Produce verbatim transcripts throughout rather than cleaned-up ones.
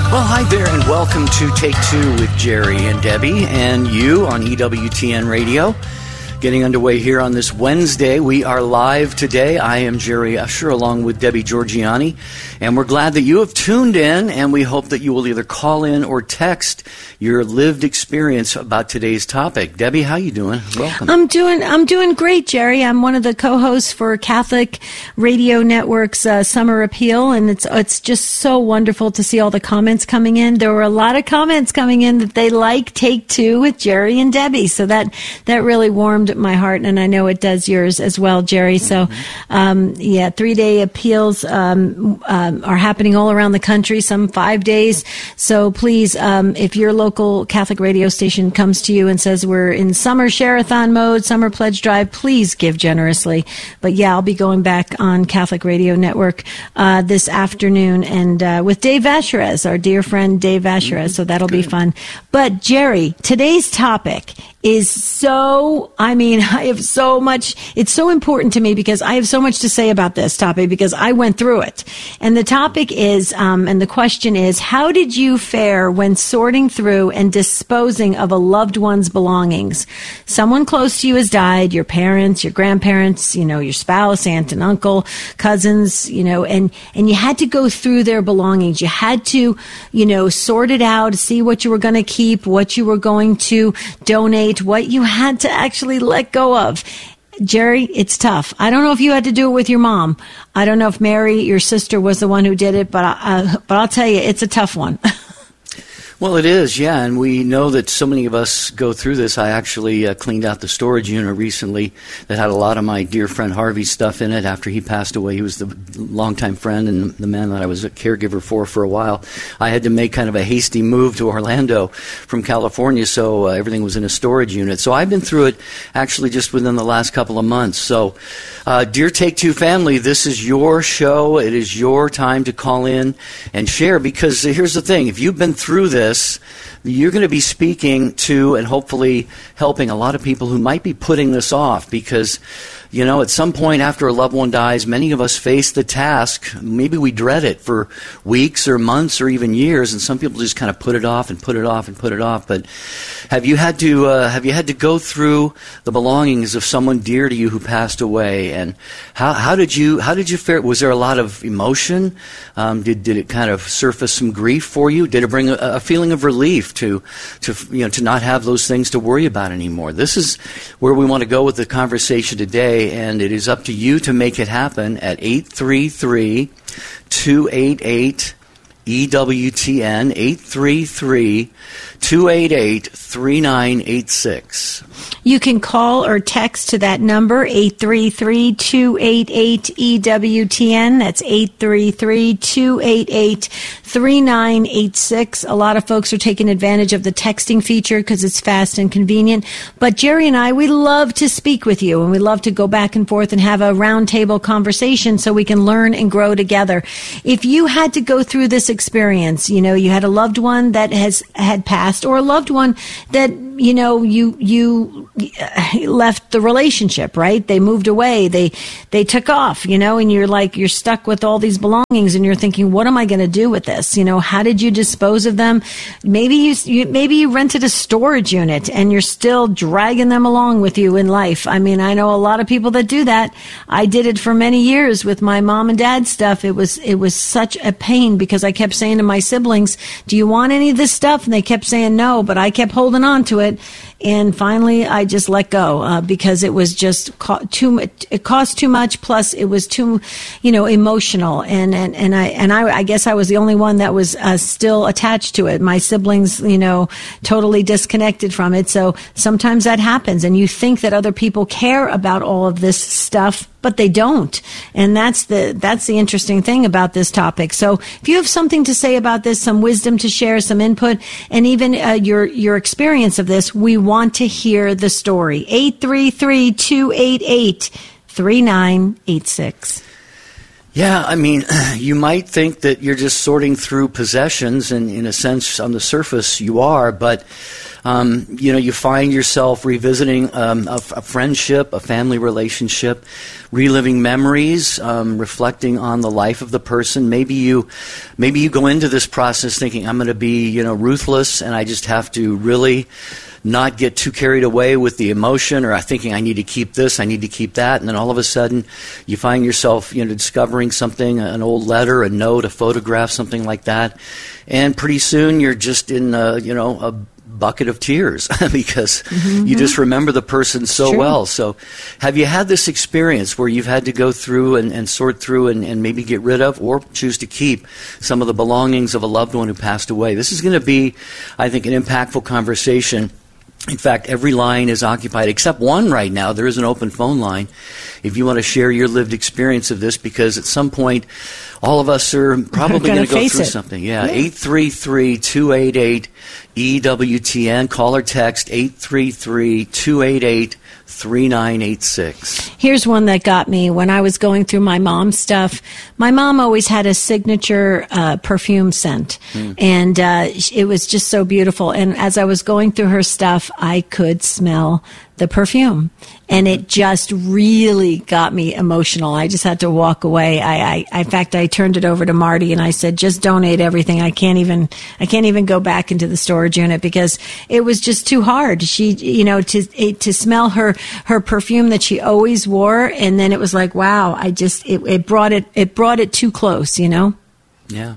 Well, hi there, and welcome to Take Two with Jerry and Debbie and you on E W T N Radio. Getting underway here on this Wednesday. We are live today. I am Jerry Usher along with Debbie Georgiani, and we're glad that you have tuned in, and we hope that you will either call in or text your lived experience about today's topic. Debbie, how you doing? Welcome. I'm doing I'm doing great, Jerry. I'm one of the co-hosts for Catholic Radio Network's uh, Summer Appeal, and it's it's just so wonderful to see all the comments coming in. There were a lot of comments coming in that they like Take Two with Jerry and Debbie, so that that really warmed my heart, and I know it does yours as well, Jerry. So, um, yeah, three-day appeals um, um, are happening all around the country, some five days. So please, um, if your local Catholic radio station comes to you and says we're in summer share-a-thon mode, summer pledge drive, please give generously. But yeah, I'll be going back on Catholic Radio Network uh, this afternoon, and uh, with Dave Vacherez, our dear friend Dave Vacherez. So that'll be fun. But Jerry, today's topic is so, I mean, I have so much, it's so important to me because I have so much to say about this topic because I went through it. And the topic is, um, and the question is, how did you fare when sorting through and disposing of a loved one's belongings? Someone close to you has died, your parents, your grandparents, you know, your spouse, aunt and uncle, cousins, you know, and, and you had to go through their belongings. You had to, you know, sort it out, see what you were going to keep, what you were going to donate, what you had to actually let go of. Jerry, it's tough. I don't know if you had to do it with your mom. I don't know if Mary, your sister, was the one who did it, but I, uh, but I'll tell you, it's a tough one. Well, it is, yeah, and we know that so many of us go through this. I actually uh, cleaned out the storage unit recently that had a lot of my dear friend Harvey's stuff in it after he passed away. He was the longtime friend and the man that I was a caregiver for for a while. I had to make kind of a hasty move to Orlando from California, so uh, everything was in a storage unit. So I've been through it actually just within the last couple of months. So, uh, dear Take Two family, this is your show. It is your time to call in and share, because here's the thing. If you've been through this, you're going to be speaking to and hopefully helping a lot of people who might be putting this off because, you know, at some point after a loved one dies, many of us face the task. Maybe we dread it for weeks or months or even years, and some people just kind of put it off and put it off and put it off. But have you had to uh, have you had to go through the belongings of someone dear to you who passed away? And how how did you how did you fare? Was there a lot of emotion? Um, did did it kind of surface some grief for you? Did it bring a, a feeling of relief to to you know to not have those things to worry about anymore? This is where we want to go with the conversation today, and it is up to you to make it happen at eight three three, two eight eight, E W T N, eight three three, two eight eight, three nine eight six. You can call or text to that number, eight three three, two eight eight, E W T N. That's eight three three, two eight eight, three nine eight six. A lot of folks are taking advantage of the texting feature because it's fast and convenient. But Jerry and I, we love to speak with you, and we love to go back and forth and have a roundtable conversation so we can learn and grow together. If you had to go through this experience, you know, you had a loved one that has had passed, or a loved one that, you know, you you left the relationship, right? They moved away, they they took off, you know, and you're like, you're stuck with all these belongings, and you're thinking, what am I going to do with this? You know, how did you dispose of them? Maybe you, you maybe you rented a storage unit and you're still dragging them along with you in life. I mean, I know a lot of people that do that. I did it for many years with my mom and dad stuff. It was it was such a pain because I kept saying to my siblings, do you want any of this stuff? And they kept saying no, but I kept holding on to it. And finally, I just let go uh, because it was just co- too much. It cost too much. Plus, it was too, you know, emotional. And and and I and I, I guess I was the only one that was uh, still attached to it. My siblings, you know, totally disconnected from it. So sometimes that happens, and you think that other people care about all of this stuff, but they don't. And that's the that's the interesting thing about this topic. So if you have something to say about this, some wisdom to share, some input, and even uh, your your experience of this, we want to hear the story. eight three three, two eight eight, three nine eight six. Yeah, I mean, you might think that you're just sorting through possessions, and in a sense, on the surface, you are, but Um, you know, you find yourself revisiting um, a, a friendship, a family relationship, reliving memories, um, reflecting on the life of the person. Maybe you, maybe you go into this process thinking, I'm going to be, you know, ruthless, and I just have to really not get too carried away with the emotion, or thinking I need to keep this, I need to keep that, and then all of a sudden you find yourself, you know, discovering something, an old letter, a note, a photograph, something like that, and pretty soon you're just in, uh, you know, a bucket of tears because mm-hmm. you just remember the person so well. So have you had this experience where you've had to go through and, and sort through and, and maybe get rid of or choose to keep some of the belongings of a loved one who passed away? This is going to be, I think, an impactful conversation. In fact, every line is occupied except one right now. There is an open phone line if you want to share your lived experience of this, because at some point all of us are probably going to go through it. something. Yeah, yeah. eight three three, two eight eight, E W T N. Call or text eight three three, two eight eight, three nine eight six. Here's one that got me. When I was going through my mom's stuff, my mom always had a signature uh, perfume scent, mm. and uh, it was just so beautiful. And as I was going through her stuff, I could smell the perfume, and it just really got me emotional. I just had to walk away. I, I, in fact, I turned it over to Marty and I said, just donate everything. I can't even, I can't even go back into the storage unit because it was just too hard. She, you know, to, to smell her, her perfume that she always wore. And then it was like, wow, I just, it, it brought it, it brought it too close, you know? Yeah.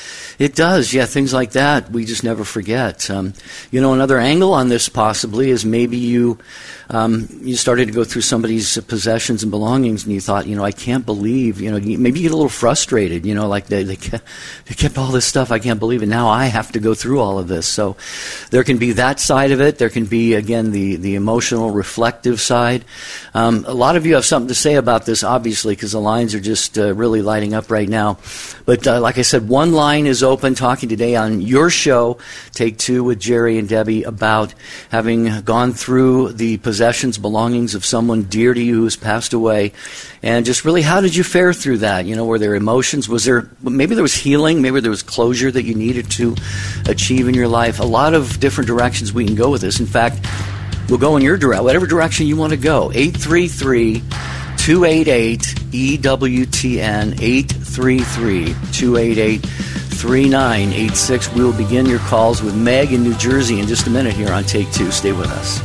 It does, yeah, things like that we just never forget. Um, you know, another angle on this possibly is maybe you um, you started to go through somebody's possessions and belongings and you thought, you know, I can't believe, you know, maybe you get a little frustrated, you know, like they, they, kept, they kept all this stuff, I can't believe it, now I have to go through all of this. So there can be that side of it. There can be, again, the, the emotional, reflective side. Um, a lot of you have something to say about this, obviously, because the lines are just uh, really lighting up right now. But uh, like I said, one line is open, talking today on your show, Take Two with Jerry and Debbie, about having gone through the possessions, belongings of someone dear to you who's passed away, and just really how did you fare through that? You know, were there emotions? Was there, maybe there was healing, maybe there was closure that you needed to achieve in your life? A lot of different directions we can go with this. In fact, we'll go in your direction, whatever direction you want to go. eight three three, two eight eight, E W T N, eight three three, two eight eight, three nine eight six. We will begin your calls with Meg in New Jersey in just a minute here on Take Two. Stay with us.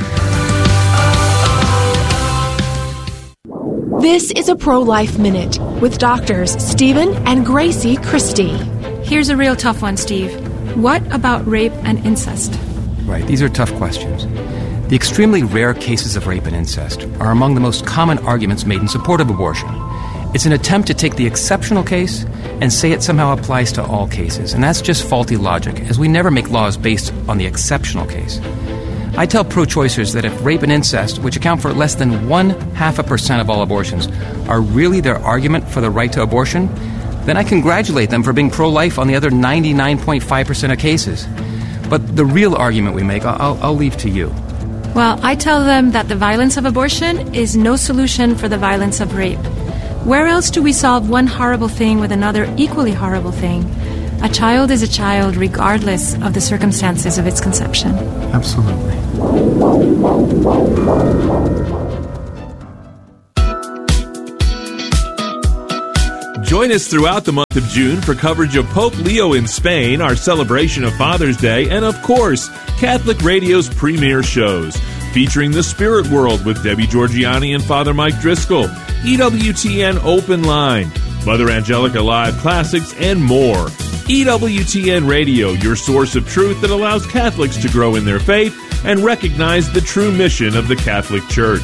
This is a Pro-Life Minute with doctors Stephen and Gracie Christie. Here's a real tough one, Steve. What about rape and incest? Right, these are tough questions. The extremely rare cases of rape and incest are among the most common arguments made in support of abortion. It's an attempt to take the exceptional case and say it somehow applies to all cases, and that's just faulty logic, as we never make laws based on the exceptional case. I tell pro-choicers that if rape and incest, which account for less than one half a percent of all abortions, are really their argument for the right to abortion, then I congratulate them for being pro-life on the other ninety-nine point five percent of cases. But the real argument we make, I'll, I'll leave to you. Well, I tell them that the violence of abortion is no solution for the violence of rape. Where else do we solve one horrible thing with another equally horrible thing? A child is a child regardless of the circumstances of its conception. Absolutely. Join us throughout the month of June for coverage of Pope Leo in Spain, our celebration of Father's Day, and of course, Catholic Radio's premier shows, featuring The Spirit World with Debbie Georgiani and Father Mike Driscoll, E W T N Open Line, Mother Angelica Live Classics, and more. E W T N Radio, your source of truth that allows Catholics to grow in their faith and recognize the true mission of the Catholic Church.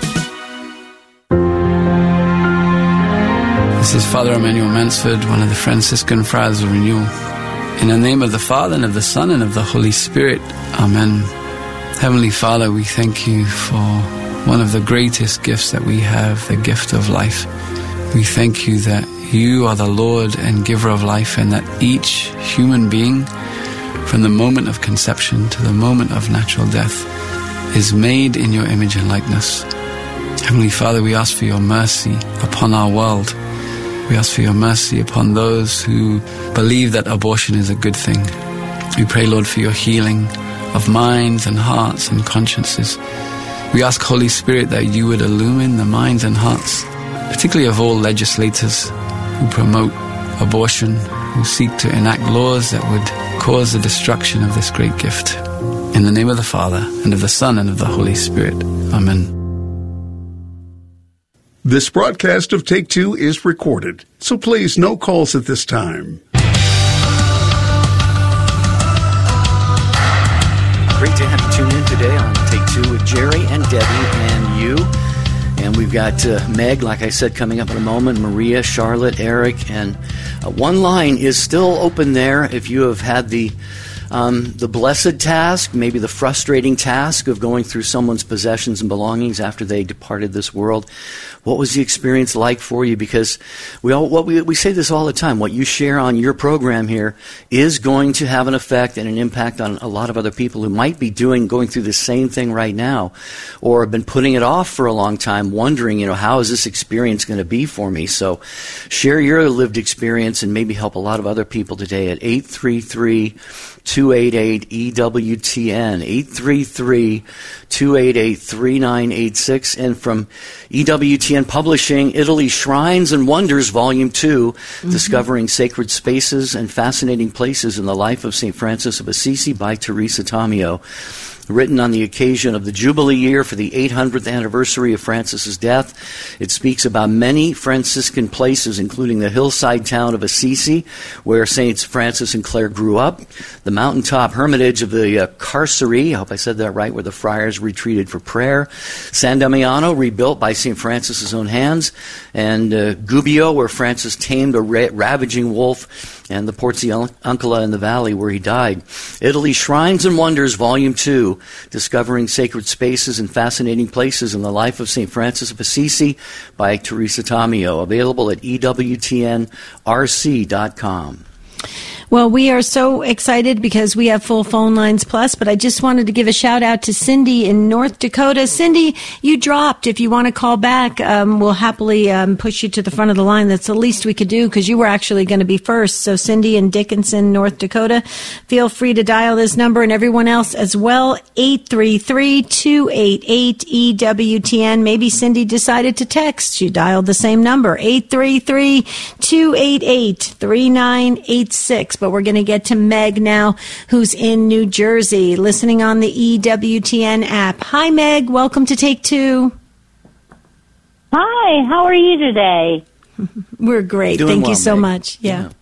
This is Father Emmanuel Mansford, one of the Franciscan Friars of Renewal. In the name of the Father, and of the Son, and of the Holy Spirit. Amen. Heavenly Father, we thank you for one of the greatest gifts that we have, the gift of life. We thank you that you are the Lord and giver of life, and that each human being, from the moment of conception to the moment of natural death, is made in your image and likeness. Heavenly Father, we ask for your mercy upon our world, We ask for your mercy upon those who believe that abortion is a good thing. We pray, Lord, for your healing of minds and hearts and consciences. We ask, Holy Spirit, that you would illumine the minds and hearts, particularly of all legislators who promote abortion, who seek to enact laws that would cause the destruction of this great gift. In the name of the Father, and of the Son, and of the Holy Spirit. Amen. This broadcast of Take Two is recorded, so please, no calls at this time. Great to have you tune in today on Take Two with Jerry and Debbie and you. And we've got uh, Meg, like I said, coming up in a moment, Maria, Charlotte, Eric, and uh, one line is still open there if you have had the Um, the blessed task, maybe the frustrating task of going through someone's possessions and belongings after they departed this world. What was the experience like for you? Because we all, what we, we say this all the time, what you share on your program here is going to have an effect and an impact on a lot of other people who might be doing, going through the same thing right now, or have been putting it off for a long time, wondering, you know, how is this experience going to be for me? So share your lived experience and maybe help a lot of other people today at eight three three, two eight eight, E W T N, eight three three, two eight eight, three nine eight six. And from E W T N Publishing, Italy Shrines and Wonders, Volume two, mm-hmm. Discovering Sacred Spaces and Fascinating Places in the Life of Saint Francis of Assisi by Teresa Tomeo. Written on the occasion of the Jubilee year for the eight hundredth anniversary of Francis's death. It speaks about many Franciscan places, including the hillside town of Assisi, where Saints Francis and Clare grew up, the mountaintop hermitage of the uh, Carceri, I hope I said that right, where the friars retreated for prayer, San Damiano, rebuilt by Saint Francis's own hands, and uh, Gubbio, where Francis tamed a ra- ravaging wolf, and the Porziuncola in the valley where he died. Italy Shrines and Wonders, Volume two, Discovering Sacred Spaces and Fascinating Places in the Life of Saint Francis of Assisi by Teresa Tomeo, available at E W T N R C dot com. Well, we are so excited because we have full phone lines plus, but I just wanted to give a shout out to Cindy in North Dakota. Cindy, you dropped. If you want to call back, um, we'll happily um, push you to the front of the line. That's the least we could do because you were actually going to be first. So Cindy in Dickinson, North Dakota, feel free to dial this number, and everyone else as well, eight three three, two eight eight, E W T N. Maybe Cindy decided to text. She dialed the same number, eight three three, two eight eight, three nine eight six. But we're going to get to Meg now, who's in New Jersey, listening on the E W T N app. Hi, Meg. Welcome to Take Two. Hi. How are you today? We're great. Doing Thank well, you so Meg. much. Yeah. yeah.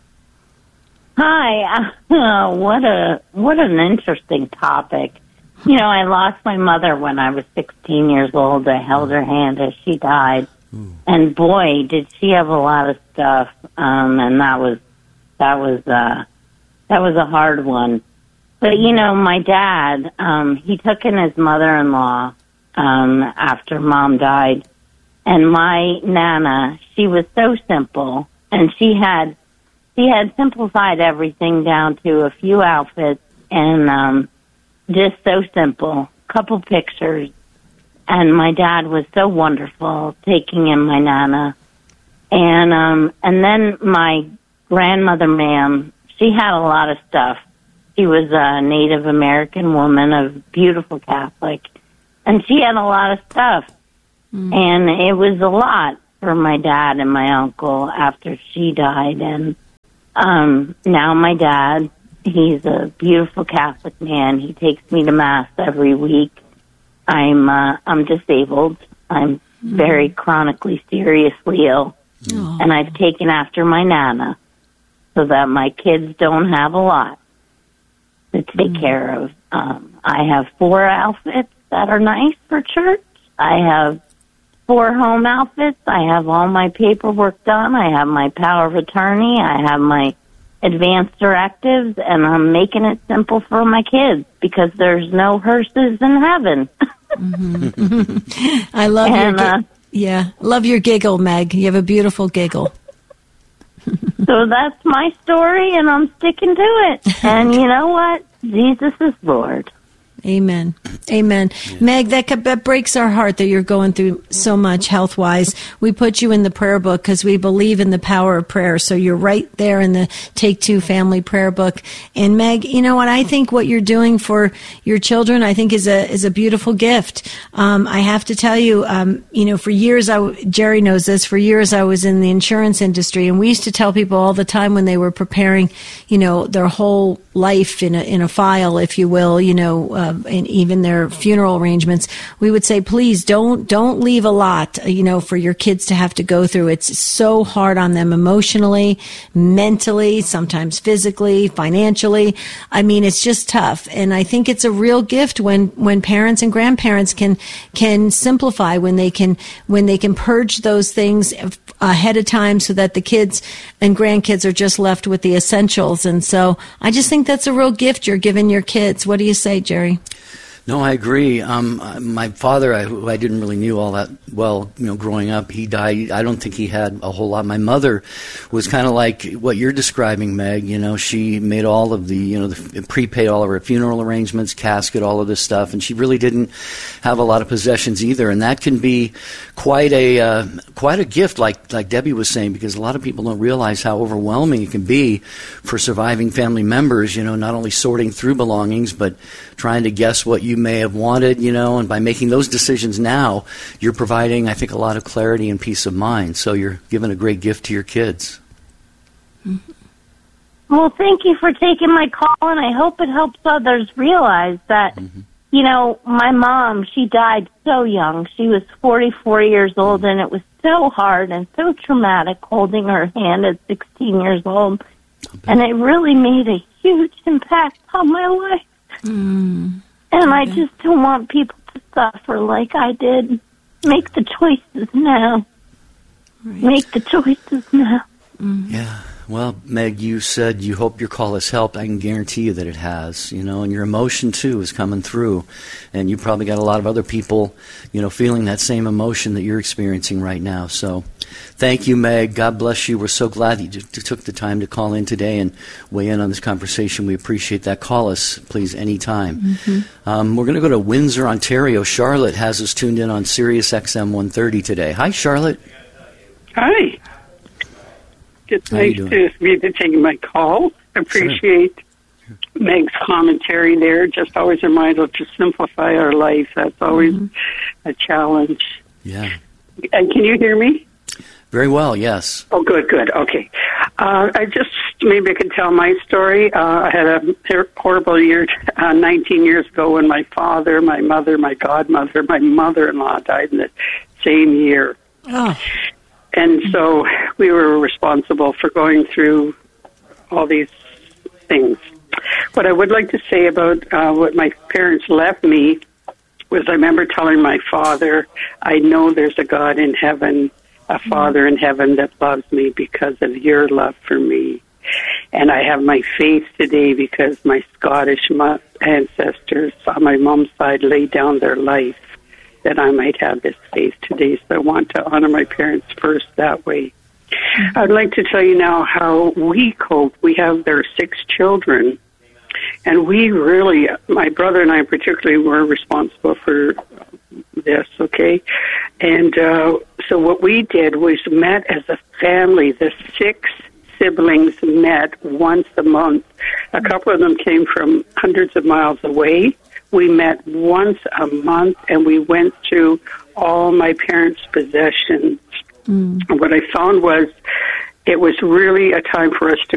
Hi. Uh, what a what an interesting topic. You know, I lost my mother when I was sixteen years old. I held her hand as she died, Ooh. And boy, did she have a lot of stuff. Um, and that was that was uh, that was a hard one. But you know, my dad, um, he took in his mother-in-law um, after Mom died, and my Nana, she was so simple, and she had she had simplified everything down to a few outfits and um, just so simple, couple pictures. And my dad was so wonderful taking in my Nana, and um, and then my grandmother, ma'am, she had a lot of stuff. She was a Native American woman, a beautiful Catholic, and she had a lot of stuff. Mm. And it was a lot for my dad and my uncle after she died. And um, now my dad, he's a beautiful Catholic man. He takes me to Mass every week. I'm uh, I'm disabled. I'm mm. very chronically, seriously ill. Oh. And I've taken after my Nana so that my kids don't have a lot to take mm. care of. Um, I have four outfits that are nice for church. I have four home outfits. I have all my paperwork done. I have my power of attorney. I have my advanced directives, and I'm making it simple for my kids because there's no hearses in heaven. mm-hmm. I love and, your uh, gi- yeah, love your giggle, Meg. You have a beautiful giggle. So that's my story, and I'm sticking to it. And you know what? Jesus is Lord. Amen. Amen. Yeah. Meg, that, that breaks our heart that you're going through so much health-wise. We put you in the prayer book because we believe in the power of prayer. So you're right there in the Take Two family prayer book. And Meg, you know what? I think what you're doing for your children, I think is a is a beautiful gift. Um, I have to tell you, um, you know, for years, I, Jerry knows this, for years I was in the insurance industry, and we used to tell people all the time when they were preparing, you know, their whole life in a, in a file, if you will, you know, uh, and even their funeral arrangements, we would say, please don't don't leave a lot, you know, for your kids to have to go through. It's so hard on them emotionally, mentally, sometimes physically, financially. I mean, it's just tough. And I think it's a real gift when, when parents and grandparents can can simplify, when they can when they can purge those things ahead of time so that the kids and grandkids are just left with the essentials. And so I just think that's a real gift you're giving your kids. What do you say, Jerry? No, I agree. Um, my father, I, who I didn't really knew all that well, you know, growing up, he died. I don't think he had a whole lot. My mother was kind of like what you're describing, Meg. You know, she made all of the, you know, the, prepaid all of her funeral arrangements, casket, all of this stuff, and she really didn't have a lot of possessions either. And that can be quite a uh, quite a gift, like like Debbie was saying, because a lot of people don't realize how overwhelming it can be for surviving family members. You know, not only sorting through belongings, but trying to guess what you may have wanted, you know, and by making those decisions now, you're providing, I think, a lot of clarity and peace of mind. So you're giving a great gift to your kids. Well, thank you for taking my call, and I hope it helps others realize that, mm-hmm. you know, my mom, she died so young. She was forty-four years old, mm-hmm. and it was so hard and so traumatic holding her hand at sixteen years old. And it really made a huge impact on my life. Mm. And I just don't want people to suffer like I did. Make the choices now. Right. Make the choices now. Mm. Yeah. Well, Meg, you said you hope your call has helped. I can guarantee you that it has, you know, and your emotion, too, is coming through. And you probably got a lot of other people, you know, feeling that same emotion that you're experiencing right now. So thank you, Meg. God bless you. We're so glad that you took the time to call in today and weigh in on this conversation. We appreciate that. Call us, please, anytime. Mm-hmm. Um, we're going to go to Windsor, Ontario. Charlotte has us tuned in on Sirius X M one thirty today. Hi, Charlotte. Hi. It's nice to be taking my call. I appreciate sure. Meg's commentary there. Just always a reminder to simplify our life. That's always mm-hmm. a challenge. Yeah. And can you hear me? Very well, yes. Oh, good, good. Okay. Uh, I just, maybe I can tell my story. Uh, I had a horrible year uh, nineteen years ago when my father, my mother, my godmother, my mother-in-law died in the same year. Oh. And so we were responsible for going through all these things. What I would like to say about uh, what my parents left me was I remember telling my father, I know there's a God in heaven, a Father in heaven that loves me because of your love for me. And I have my faith today because my Scottish ancestors on my mom's side laid down their life that I might have this faith today. So I want to honor my parents first that way. Mm-hmm. I'd like to tell you now how we cope. We have their six children, and we really, my brother and I particularly, were responsible for this, okay? And uh, so what we did was met as a family. The six siblings met once a month. A couple of them came from hundreds of miles away. We met once a month, and we went through all my parents' possessions. Mm. And what I found was it was really a time for us to